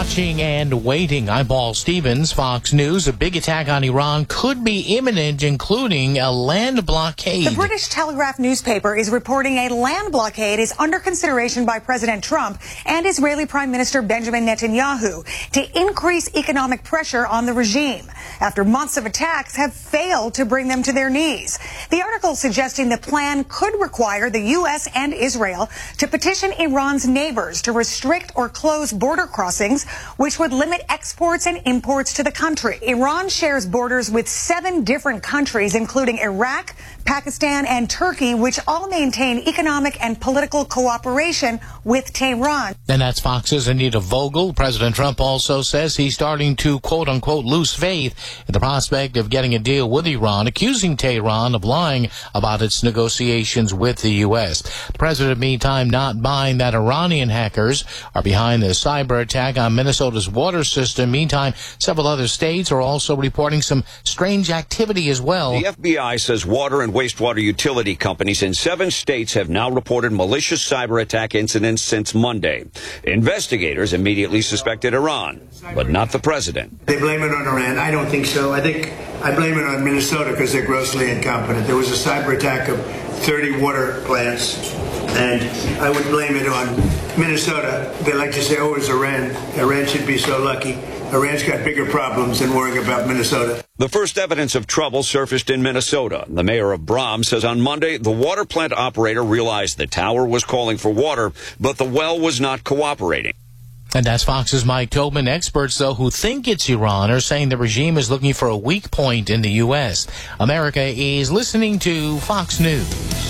watching and waiting. I'm Paul Stevens, Fox News. A big attack on Iran could be imminent, including a land blockade. The British Telegraph newspaper is reporting a land blockade is under consideration by President Trump and Israeli Prime Minister Benjamin Netanyahu to increase economic pressure on the regime after months of attacks have failed to bring them to their knees. The article suggesting the plan could require the U.S. and Israel to petition Iran's neighbors to restrict or close border crossings, which would limit exports and imports to the country. Iran shares borders with 7 different countries, including Iraq, Pakistan, and Turkey, which all maintain economic and political cooperation with Tehran. And that's Fox's Anita Vogel. President Trump also says he's starting to, quote-unquote, lose faith in the prospect of getting a deal with Iran, accusing Tehran of lying about its negotiations with the U.S. The president, meantime, not buying that Iranian hackers are behind the cyber attack on Minnesota's water system. Meantime, several other states are also reporting some strange activity as well. The FBI says water and wastewater utility companies in 7 states have now reported malicious cyber attack incidents since Monday. Investigators immediately suspected Iran, but not the president. They blame it on Iran. I don't think so. I blame it on Minnesota because they're grossly incompetent. There was a cyber attack of 30 water plants, and I would blame it on Minnesota. They like to say, oh, it was Iran. Iran should be so lucky. Iran's got bigger problems than worrying about Minnesota. The first evidence of trouble surfaced in Minnesota. The mayor of Brahms says on Monday the water plant operator realized the tower was calling for water, but the well was not cooperating. And that's Fox's Mike Tobin. Experts, though, who think it's Iran are saying the regime is looking for a weak point in the U.S. America is listening to Fox News.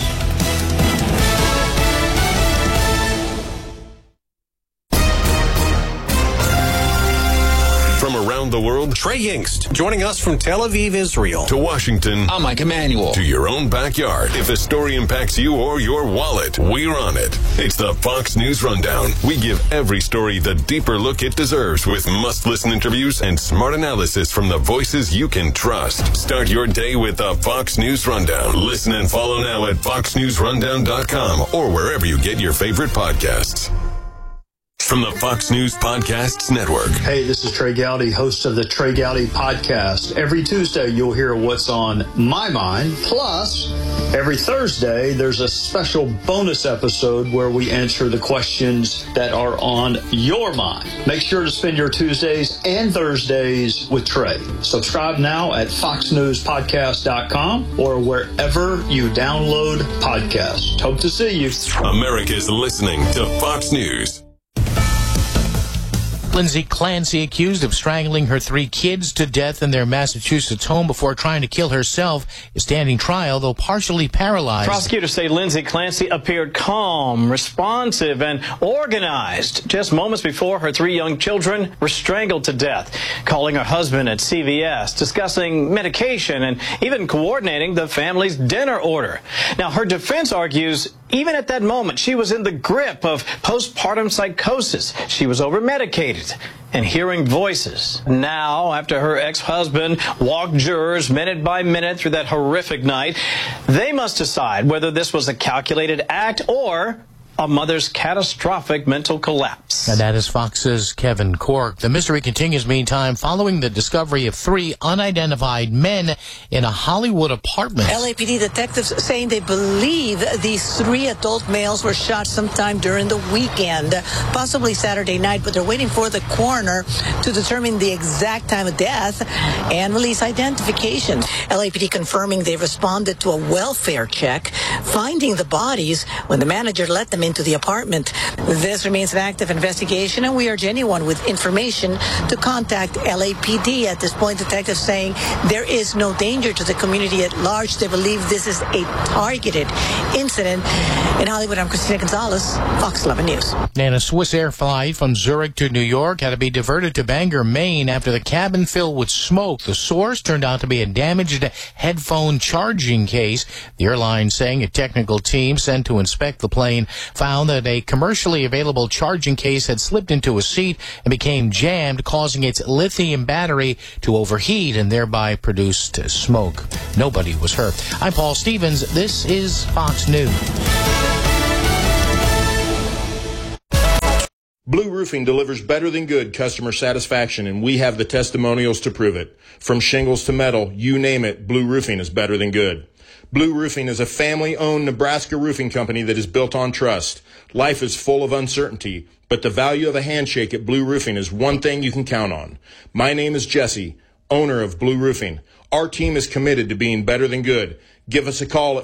From around the world, Trey Yingst, joining us from Tel Aviv, Israel. To Washington, I'm Mike Emanuel. To your own backyard. If a story impacts you or your wallet, we're on it. It's the Fox News Rundown. We give every story the deeper look it deserves with must-listen interviews and smart analysis from the voices you can trust. Start your day with the Fox News Rundown. Listen and follow now at foxnewsrundown.com or wherever you get your favorite podcasts. From the Fox News Podcasts Network. Hey, this is Trey Gowdy, host of the Trey Gowdy Podcast. Every Tuesday, you'll hear what's on my mind. Plus, every Thursday, there's a special bonus episode where we answer the questions that are on your mind. Make sure to spend your Tuesdays and Thursdays with Trey. Subscribe now at foxnewspodcast.com or wherever you download podcasts. Hope to see you. America's listening to Fox News. Lindsay Clancy, accused of strangling her 3 kids to death in their Massachusetts home before trying to kill herself, is standing trial, though partially paralyzed. Prosecutors say Lindsay Clancy appeared calm, responsive, and organized just moments before her 3 young children were strangled to death, calling her husband at CVS, discussing medication, and even coordinating the family's dinner order. Now, her defense argues even at that moment, she was in the grip of postpartum psychosis. She was over-medicated and hearing voices. Now, after her ex-husband walked jurors minute by minute through that horrific night, they must decide whether this was a calculated act or a mother's catastrophic mental collapse. And that is Fox's Kevin Corke. The mystery continues, meantime, following the discovery of 3 unidentified men in a Hollywood apartment. LAPD detectives saying they believe these 3 adult males were shot sometime during the weekend, possibly Saturday night, but they're waiting for the coroner to determine the exact time of death and release identification. LAPD confirming they responded to a welfare check, finding the bodies when the manager let them into the apartment. This remains an active investigation, and we urge anyone with information to contact LAPD. At this point, detectives saying there is no danger to the community at large. They believe this is a targeted incident. In Hollywood, I'm Christina Gonzalez, Fox 11 News. And a Swiss Air flight from Zurich to New York had to be diverted to Bangor, Maine after the cabin filled with smoke. The source turned out to be a damaged headphone charging case. The airline saying a technical team sent to inspect the plane found that a commercially available charging case had slipped into a seat and became jammed, causing its lithium battery to overheat and thereby produced smoke. Nobody was hurt. I'm Paul Stevens. This is Fox News. Blue Roofing delivers better than good customer satisfaction, and we have the testimonials to prove it. From shingles to metal, you name it, Blue Roofing is better than good. Blue Roofing is a family-owned Nebraska roofing company that is built on trust. Life is full of uncertainty, but the value of a handshake at Blue Roofing is one thing you can count on. My name is Jesse, owner of Blue Roofing. Our team is committed to being better than good. Give us a call at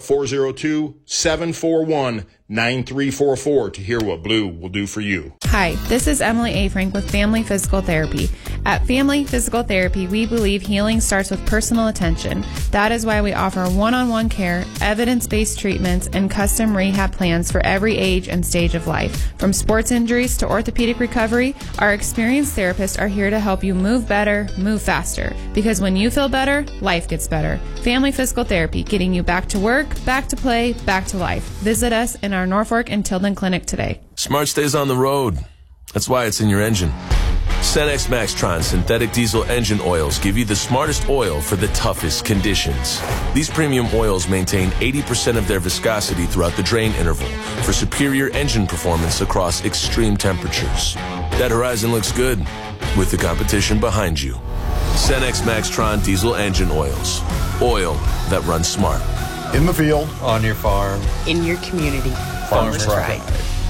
402-741-9344 to hear what Blue will do for you. Hi, this is Emily A. Frank with Family Physical Therapy. At Family Physical Therapy, we believe healing starts with personal attention. That is why we offer one-on-one care, evidence-based treatments, and custom rehab plans for every age and stage of life. From sports injuries to orthopedic recovery, our experienced therapists are here to help you move better, move faster. Because when you feel better, life gets better. Family Physical Therapy, getting you back to work, back to play, back to life. Visit us in our Norfolk and Tilden clinic today. Smart stays on the road. That's why it's in your engine. Cenex Maxtron synthetic diesel engine oils give you the smartest oil for the toughest conditions. These premium oils maintain 80% of their viscosity throughout the drain interval for superior engine performance across extreme temperatures. That horizon looks good with the competition behind you. Cenex Maxtron diesel engine oils. Oil that runs smart. In the field, on your farm, in your community. Farmers Pride.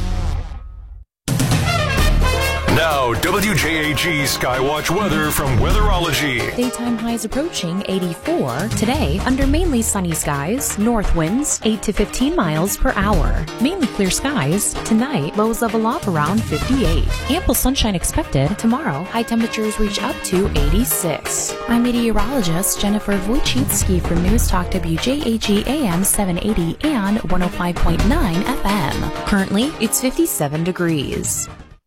Now, WJAG Skywatch weather from Weatherology. Daytime highs approaching 84. Today, under mainly sunny skies, north winds 8 to 15 miles per hour. Mainly clear skies. Tonight, lows level off around 58. Ample sunshine expected. Tomorrow, high temperatures reach up to 86. I'm meteorologist Jennifer Wojcicki from News Talk WJAG AM 780 and 105.9 FM. Currently, it's 57 degrees.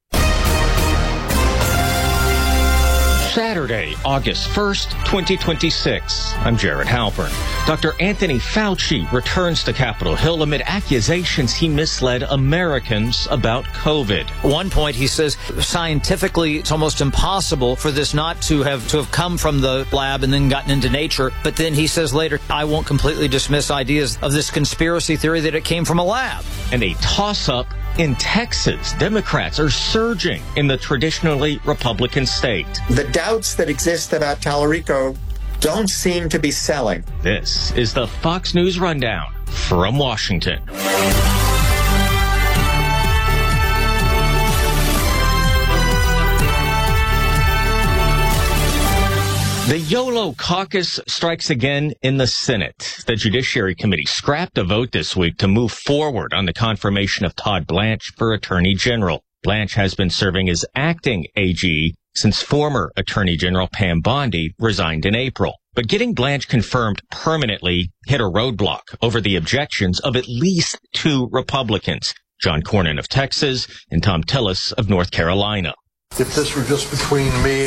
Saturday, August 1st, 2026. I'm Jared Halpern. Dr. Anthony Fauci returns to Capitol Hill amid accusations he misled Americans about COVID. At one point, he says, scientifically, it's almost impossible for this not to have come from the lab and then gotten into nature. But then he says later, I won't completely dismiss ideas of this conspiracy theory that it came from a lab. And a toss-up in Texas. Democrats are surging in the traditionally Republican state. The doubts that exist about Tallarico don't seem to be selling. This is the Fox News Rundown from Washington. The YOLO caucus strikes again in the Senate. The Judiciary Committee scrapped a vote this week to move forward on the confirmation of Todd Blanche for Attorney General. Blanche has been serving as acting AG since former Attorney General Pam Bondi resigned in April. But getting Blanche confirmed permanently hit a roadblock over the objections of at least two Republicans, John Cornyn of Texas and Thom Tillis of North Carolina. If this were just between me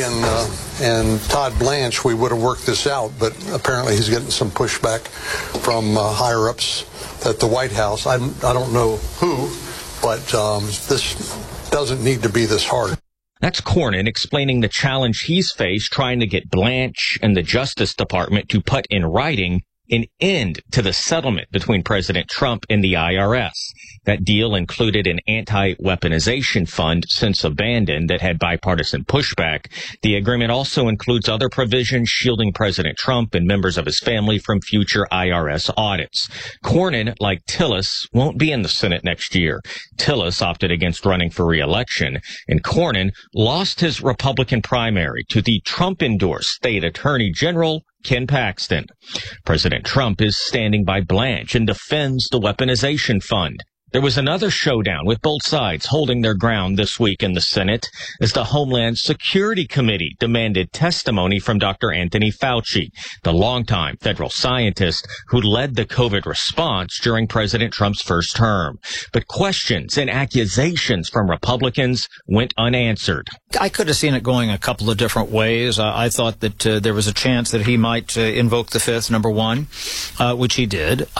and Todd Blanche, we would have worked this out. But apparently he's getting some pushback from higher-ups at the White House. I don't know who, but this doesn't need to be this hard. That's Cornyn explaining the challenge he's faced trying to get Blanche and the Justice Department to put in writing an end to the settlement between President Trump and the IRS. That deal included an anti-weaponization fund since abandoned that had bipartisan pushback. The agreement also includes other provisions shielding President Trump and members of his family from future IRS audits. Cornyn, like Tillis, won't be in the Senate next year. Tillis opted against running for re-election, and Cornyn lost his Republican primary to the Trump-endorsed state attorney general, Ken Paxton. President Trump is standing by Blanche and defends the weaponization fund. There was another showdown with both sides holding their ground this week in the Senate as the Homeland Security Committee demanded testimony from Dr. Anthony Fauci, the longtime federal scientist who led the COVID response during President Trump's first term. But questions and accusations from Republicans went unanswered. I could have seen it going a couple of different ways. I thought that there was a chance that he might invoke the fifth, number one, which he did.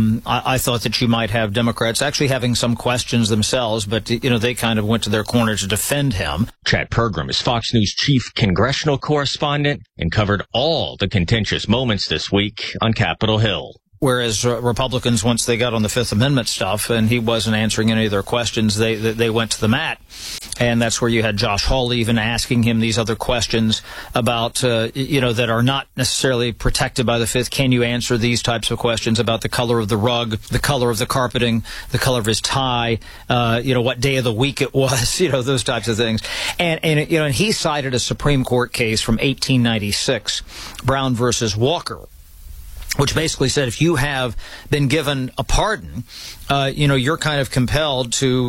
I thought that you might have Democrats actually having some questions themselves, but, they kind of went to their corner to defend him. Chad Pergram is Fox News chief congressional correspondent and covered all the contentious moments this week on Capitol Hill. Whereas Republicans, once they got on the Fifth Amendment stuff and he wasn't answering any of their questions, they went to the mat. And that's where you had Josh Hawley even asking him these other questions about, that are not necessarily protected by the Fifth. Can you answer these types of questions about the color of the rug, the color of the carpeting, the color of his tie, what day of the week it was, those types of things. And he cited a Supreme Court case from 1896, Brown versus Walker, which basically said if you have been given a pardon, you're kind of compelled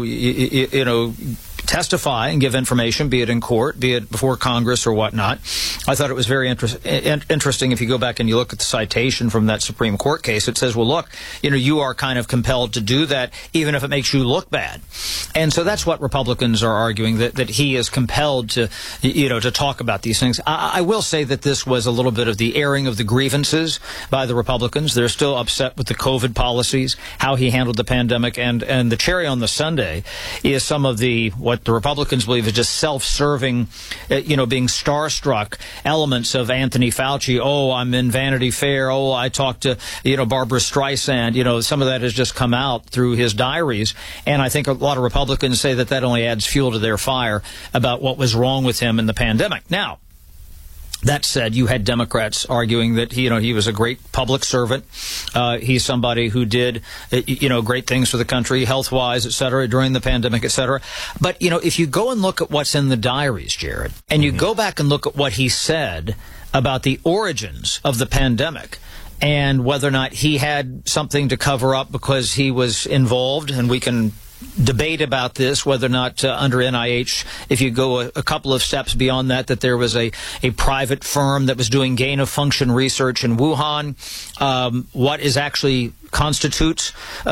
to, testify and give information, be it in court, be it before Congress or whatnot. I thought it was very interesting. If you go back and you look at the citation from that Supreme Court case, it says, well, look, you are kind of compelled to do that, even if it makes you look bad. And so that's what Republicans are arguing, that he is compelled to, to talk about these things. I will say that this was a little bit of the airing of the grievances by the Republicans. They're still upset with the COVID policies, how he handled the pandemic, and the cherry on the sundae is some of what the Republicans believe is just self-serving, being starstruck elements of Anthony Fauci. Oh, I'm in Vanity Fair. Oh, I talked to, Barbara Streisand. Some of that has just come out through his diaries. And I think a lot of Republicans say that only adds fuel to their fire about what was wrong with him in the pandemic. Now, that said, you had Democrats arguing that he was a great public servant. He's somebody who did, great things for the country, health-wise, et cetera, during the pandemic, et cetera. But, if you go and look at what's in the diaries, Jared, and you go back and look at what he said about the origins of the pandemic and whether or not he had something to cover up because he was involved, and we can debate about this, whether or not under NIH, if you go a couple of steps beyond that there was a private firm that was doing gain-of-function research in Wuhan. What actually constitutes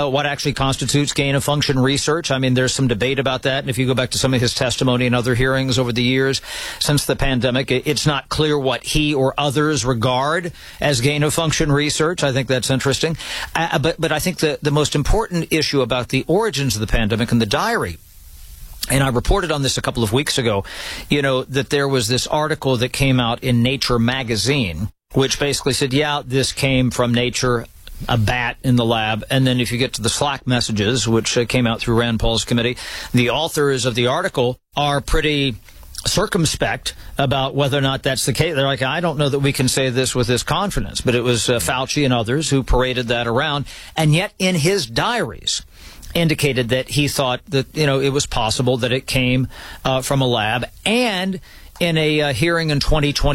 gain-of-function research? I mean, there's some debate about that. And if you go back to some of his testimony and other hearings over the years since the pandemic, it's not clear what he or others regard as gain-of-function research. I think that's interesting. But I think the most important issue about the origins of the pandemic and the diary, and I reported on this a couple of weeks ago, that there was this article that came out in Nature magazine, which basically said, this came from Nature, a bat in the lab. And then if you get to the Slack messages, which came out through Rand Paul's committee, the authors of the article are pretty circumspect about whether or not that's the case. They're like, I don't know that we can say this with this confidence, but it was Fauci and others who paraded that around. And yet in his diaries indicated that he thought that, it was possible that it came from a lab. And in a hearing in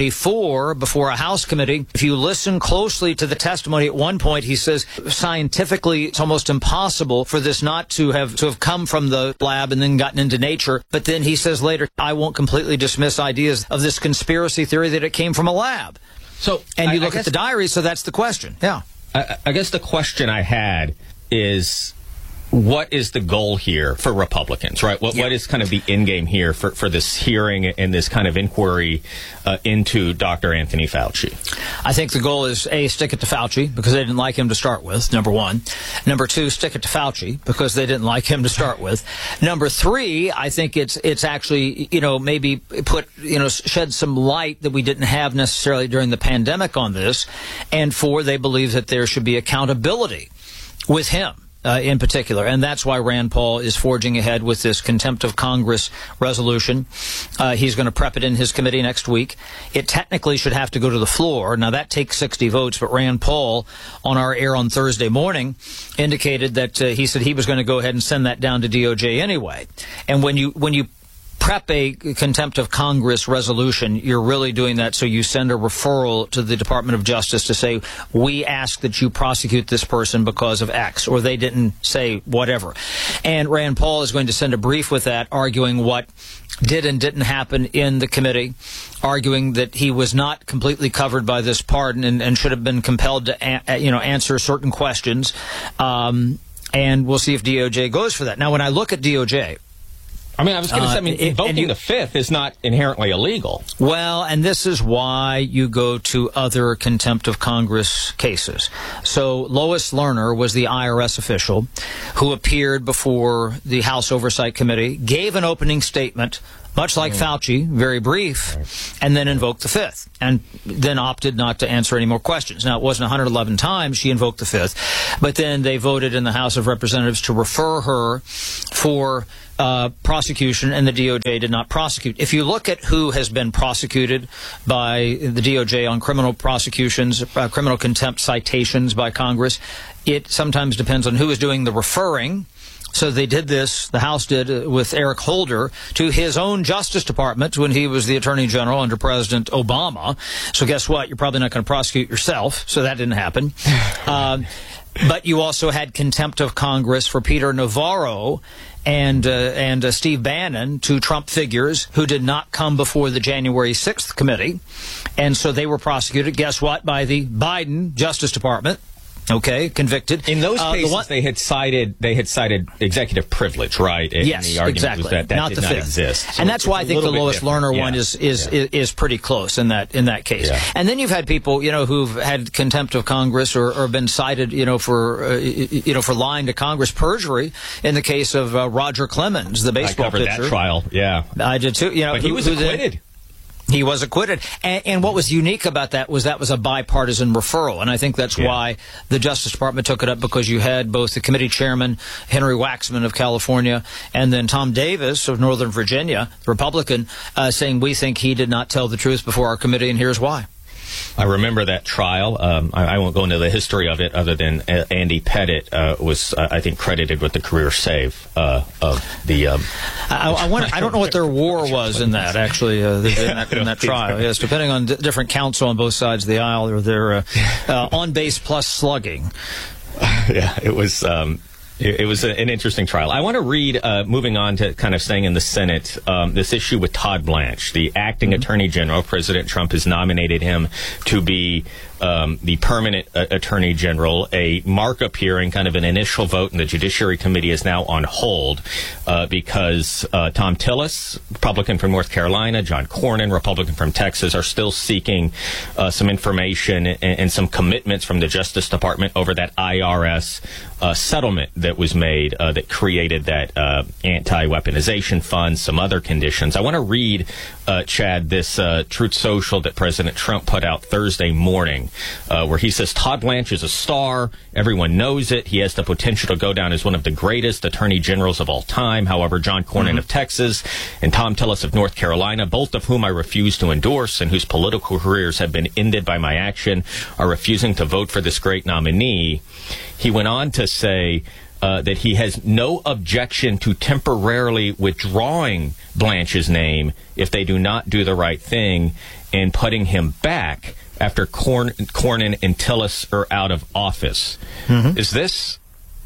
2024 before a House committee, if you listen closely to the testimony, at one point he says scientifically it's almost impossible for this not to have come from the lab and then gotten into Nature. But then he says later, I won't completely dismiss ideas of this conspiracy theory that it came from a lab. So, and you look at the diary, so that's the question. Yeah. I guess the question I had is, what is the goal here for Republicans, right? What is kind of the end game here for this hearing and this kind of inquiry into Dr. Anthony Fauci? I think the goal is, A, stick it to Fauci because they didn't like him to start with, number one. Number two, stick it to Fauci because they didn't like him to start with. Number three, I think it's actually, maybe shed some light that we didn't have necessarily during the pandemic on this. And four, they believe that there should be accountability with him. In particular, and that's why Rand Paul is forging ahead with this contempt of Congress resolution. He's going to prep it in his committee next week. It technically should have to go to the floor. Now, that takes 60 votes, but Rand Paul, on our air on Thursday morning, indicated that he said he was going to go ahead and send that down to DOJ anyway. And when you prep a contempt of Congress resolution, you're really doing that so you send a referral to the Department of Justice to say, we ask that you prosecute this person because of X, or they didn't say whatever. And Rand Paul is going to send a brief with that, arguing what did and didn't happen in the committee, arguing that he was not completely covered by this pardon and should have been compelled to answer certain questions. And we'll see if DOJ goes for that. Now, when I look at DOJ, I was going to say, invoking the Fifth is not inherently illegal. Well, and this is why you go to other contempt of Congress cases. So Lois Lerner was the IRS official who appeared before the House Oversight Committee, gave an opening statement much like Fauci, very brief, and then invoked the Fifth, and then opted not to answer any more questions. Now, it wasn't 111 times she invoked the Fifth, but then they voted in the House of Representatives to refer her for prosecution, and the DOJ did not prosecute. If you look at who has been prosecuted by the DOJ on criminal prosecutions, criminal contempt citations by Congress, it sometimes depends on who is doing the referring. So they did this, the House did, with Eric Holder, to his own Justice Department when he was the Attorney General under President Obama. So guess what? You're probably not going to prosecute yourself, so that didn't happen. But you also had contempt of Congress for Peter Navarro and Steve Bannon, two Trump figures who did not come before the January 6th committee. And so they were prosecuted, guess what, by the Biden Justice Department. Okay, convicted. In those cases, they had cited executive privilege, right? Yes, and the argument exactly. was that not did the not Fifth. exist. So and that's why I think the Lois Lerner one is pretty close in that case. Yeah. And then you've had people, who've had contempt of Congress or been cited, for lying to Congress, perjury. In the case of Roger Clemens, the baseball pitcher. I covered that trial. Yeah, I did too. But he was acquitted. He was acquitted. And what was unique about that was a bipartisan referral. And I think that's why the Justice Department took it up, because you had both the committee chairman, Henry Waxman of California, and then Tom Davis of Northern Virginia, Republican, saying, we think he did not tell the truth before our committee, and here's why. I remember that trial. I won't go into the history of it, other than Andy Pettit was, I think, credited with the career save of the. I don't know what their war was in that, actually, in that trial. Yes, depending on different counsel on both sides of the aisle, or their on base plus slugging. Yeah, it was. It was an interesting trial. I want to read, moving on to kind of staying in the Senate, this issue with Todd Blanche, the acting Attorney General. President Trump has nominated him to be the permanent Attorney General. A markup hearing, kind of an initial vote in the Judiciary Committee, is now on hold because Tom Tillis, Republican from North Carolina, John Cornyn, Republican from Texas, are still seeking some information and some commitments from the Justice Department over that IRS settlement that was made that created that anti-weaponization fund, some other conditions. I want to read, Chad, this Truth Social that President Trump put out Thursday morning, where he says, Todd Blanche is a star. Everyone knows it. He has the potential to go down as one of the greatest attorney generals of all time. However, John Cornyn of Texas and Tom Tillis of North Carolina, both of whom I refuse to endorse and whose political careers have been ended by my action, are refusing to vote for this great nominee. He went on to say that he has no objection to temporarily withdrawing Blanche's name if they do not do the right thing, and putting him back after Cornyn and Tillis are out of office. Is this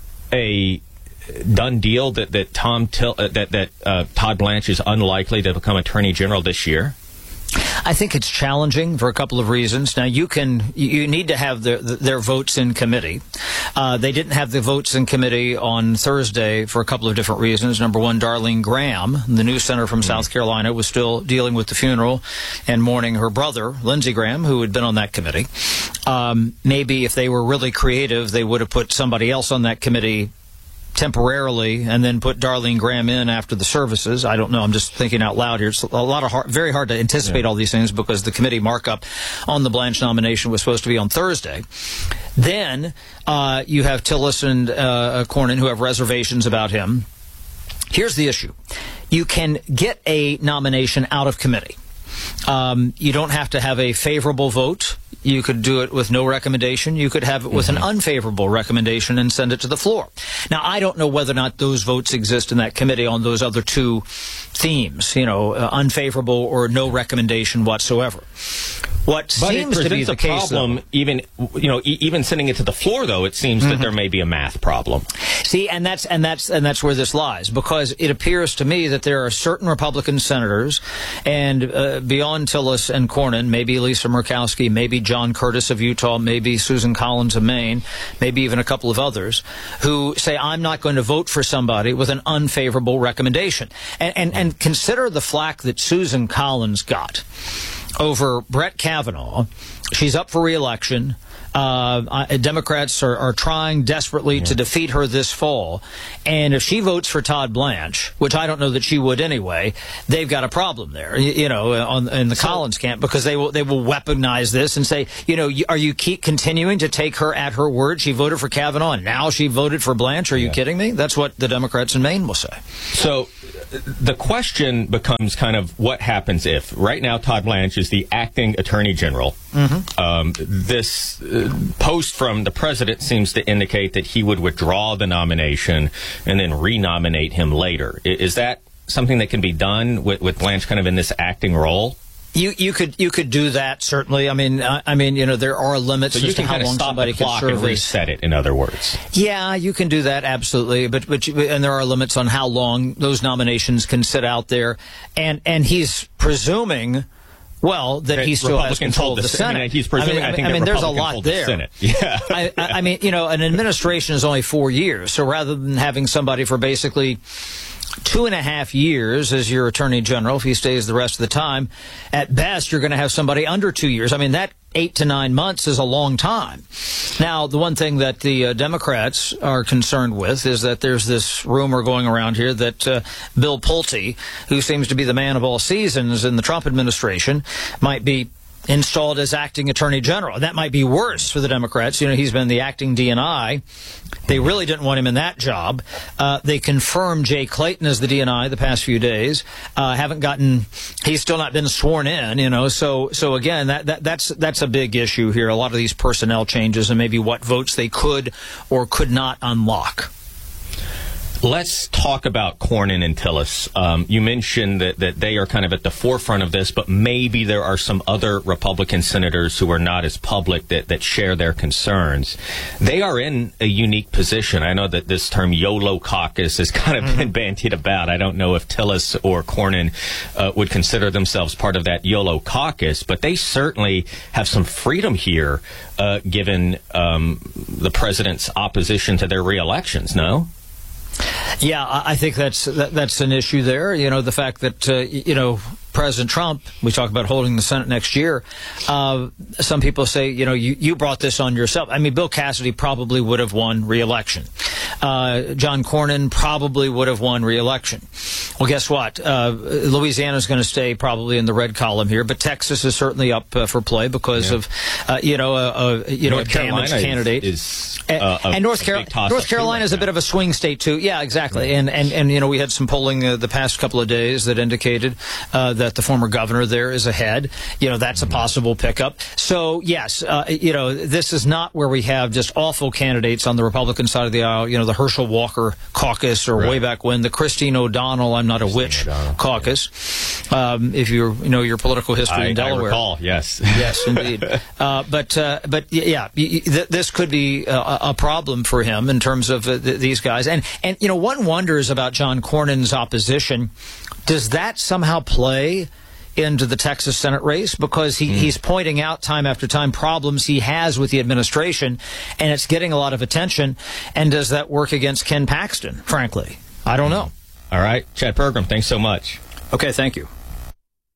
a done deal that Todd Blanche is unlikely to become Attorney General this year? I think it's challenging for a couple of reasons. Now, you need to have their votes in committee. They didn't have the votes in committee on Thursday for a couple of different reasons. Number one, Darlene Graham, the new senator from South Carolina, was still dealing with the funeral and mourning her brother, Lindsey Graham, who had been on that committee. Maybe if they were really creative, they would have put somebody else on that committee temporarily and then put Darlene Graham in after the services. I don't know. I'm just thinking out loud here. It's very hard to anticipate all these things because the committee markup on the Blanche nomination was supposed to be on Thursday. Then you have Tillis and Cornyn, who have reservations about him. Here's the issue. You can get a nomination out of committee. You don't have to have a favorable vote. You could do it with no recommendation. You could have it with an unfavorable recommendation and send it to the floor. Now, I don't know whether or not those votes exist in that committee on those other two themes, unfavorable or no recommendation whatsoever. What seems to be the case, problem, even sending it to the floor, though, it seems that there may be a math problem. See, and that's where this lies, because it appears to me that there are certain Republican senators, and beyond Tillis and Cornyn, maybe Lisa Murkowski, maybe John Curtis of Utah, maybe Susan Collins of Maine, maybe even a couple of others, who say, I'm not going to vote for somebody with an unfavorable recommendation. And consider the flack that Susan Collins got over Brett Kavanaugh. She's up for re-election. Democrats are trying desperately to defeat her this fall. And if she votes for Todd Blanche, which I don't know that she would anyway, they've got a problem there, in the Collins camp, because they will weaponize this and say, are you continuing to take her at her word? She voted for Kavanaugh, and now she voted for Blanche. Are you kidding me? That's what the Democrats in Maine will say. So the question becomes kind of what happens if. Right now, Todd Blanche is the acting attorney general. This post from the president seems to indicate that he would withdraw the nomination and then renominate him later. Is that something that can be done with Blanche kind of in this acting role? You could do that, certainly. I mean, there are limits so as to how long somebody can serve. And reset it, in other words. Yeah, you can do that, absolutely. And there are limits on how long those nominations can sit out there. And he's presuming, that he still has control of the Senate. He's presuming. I think there's a lot there. Senate. Yeah. An administration is only 4 years. So rather than having somebody for basically 2.5 years as your attorney general, if he stays the rest of the time, at best you're going to have somebody under 2 years. I mean, that 8 to 9 months is a long time. Now, the one thing that the Democrats are concerned with is that there's this rumor going around here that Bill Pulte, who seems to be the man of all seasons in the Trump administration, might be installed as acting attorney general. That might be worse for the Democrats. He's been the acting DNI. They really didn't want him in that job. They confirmed Jay Clayton as the DNI the past few days. He's still not been sworn in, so again, that's a big issue here. A lot of these personnel changes and maybe what votes they could or could not unlock. Let's talk about Cornyn and Tillis. You mentioned that they are kind of at the forefront of this, but maybe there are some other Republican senators who are not as public that share their concerns. They are in a unique position. I know that this term YOLO caucus has kind of been bandied about. I don't know if Tillis or Cornyn would consider themselves part of that YOLO caucus, but they certainly have some freedom here given the president's opposition to their re-elections, no? Yeah, I think that's an issue there. The fact that, President Trump, we talk about holding the Senate next year. Some people say, you brought this on yourself. I mean, Bill Cassidy probably would have won re-election. John Cornyn probably would have won re-election. Well, guess what? Louisiana's going to stay probably in the red column here, but Texas is certainly up for play because of, a damaged candidate. And North Carolina is a bit of a swing state too. Yeah, exactly. Right. And we had some polling the past couple of days that indicated that the former governor there is ahead. That's a possible pickup. So yes, this is not where we have just awful candidates on the Republican side of the aisle. The Herschel Walker caucus, or way back when the Christine O'Donnell "I'm not a witch" caucus. If you know your political history in Delaware, I recall. Yes, yes, indeed. This could be a problem for him in terms of these guys. And one wonders about John Cornyn's opposition. Does that somehow play into the Texas Senate race? Because he's pointing out time after time problems he has with the administration, and it's getting a lot of attention. And does that work against Ken Paxton, frankly? I don't know. All right. Chad Pergram, thanks so much. Okay, thank you.